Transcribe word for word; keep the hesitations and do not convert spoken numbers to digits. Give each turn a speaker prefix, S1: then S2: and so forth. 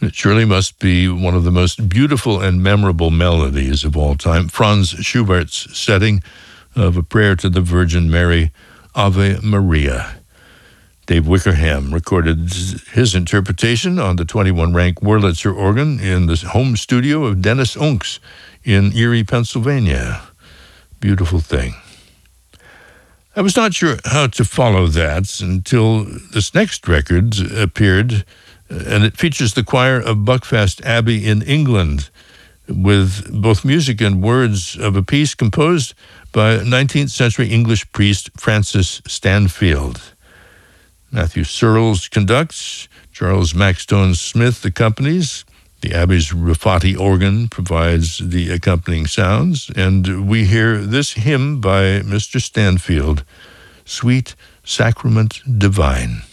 S1: It surely must be one of the most beautiful and memorable melodies of all time. Franz Schubert's setting of A Prayer to the Virgin Mary, Ave Maria. Dave Wickerham recorded his interpretation on the twenty-one rank Wurlitzer organ in the home studio of Dennis Unks in Erie, Pennsylvania. Beautiful thing. I was not sure how to follow that until this next record appeared, and it features the choir of Buckfast Abbey in England, with both music and words of a piece composed by nineteenth century English priest Francis Stanfield. Matthew Searles conducts, Charles Maxtone Smith accompanies, the Abbey's Rafati organ provides the accompanying sounds, and we hear this hymn by Mister Stanfield, Sweet Sacrament Divine.